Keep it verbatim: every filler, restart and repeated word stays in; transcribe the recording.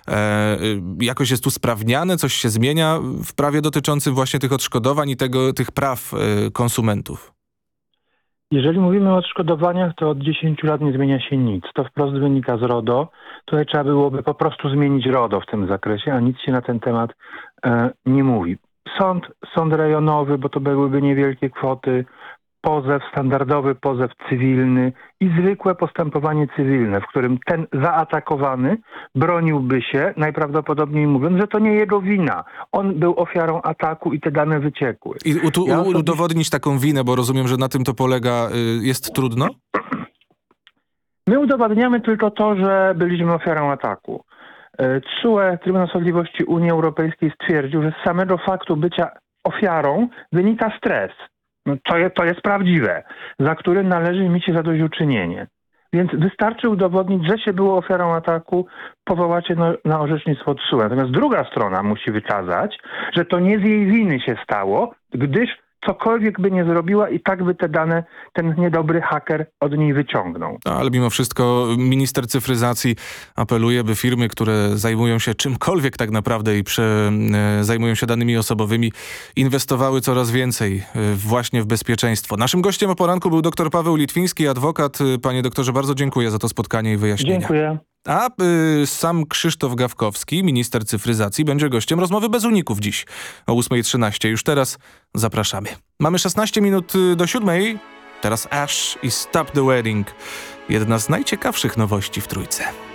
e, jakoś jest usprawniane, coś się zmienia w prawie dotyczącym właśnie tych odszkodowań i tego, tych praw e, konsumentów? Jeżeli mówimy o odszkodowaniach, to od dziesięciu lat nie zmienia się nic. To wprost wynika z RODO. Tutaj trzeba byłoby po prostu zmienić RODO w tym zakresie, a nic się na ten temat e, nie mówi. Sąd, sąd rejonowy, bo to byłyby niewielkie kwoty, pozew, standardowy pozew cywilny i zwykłe postępowanie cywilne, w którym ten zaatakowany broniłby się, najprawdopodobniej mówiąc, że to nie jego wina. On był ofiarą ataku i te dane wyciekły. I utu- ja osobiście... udowodnić taką winę, bo rozumiem, że na tym to polega, y, jest trudno? My udowadniamy tylko to, że byliśmy ofiarą ataku. T S U E, Trybunał Sprawiedliwości Unii Europejskiej, stwierdził, że z samego faktu bycia ofiarą wynika stres. No to, je, to jest prawdziwe, za który należy mieć zadośćuczynienie. Więc wystarczy udowodnić, że się było ofiarą ataku, powołać się na, na orzecznictwo T S U E. Natomiast druga strona musi wykazać, że to nie z jej winy się stało, gdyż cokolwiek by nie zrobiła i tak by te dane ten niedobry haker od niej wyciągnął. No, ale mimo wszystko minister cyfryzacji apeluje, by firmy, które zajmują się czymkolwiek tak naprawdę i prze, e, zajmują się danymi osobowymi, inwestowały coraz więcej e, właśnie w bezpieczeństwo. Naszym gościem o poranku był dr Paweł Litwiński, adwokat. Panie doktorze, bardzo dziękuję za to spotkanie i wyjaśnienia. Dziękuję. A y, sam Krzysztof Gawkowski, minister cyfryzacji, będzie gościem rozmowy bez uników dziś o ósma trzynaście. Już teraz zapraszamy. Mamy szesnaście minut do siódmej. Teraz Ash i Stop the Wedding. Jedna z najciekawszych nowości w Trójce.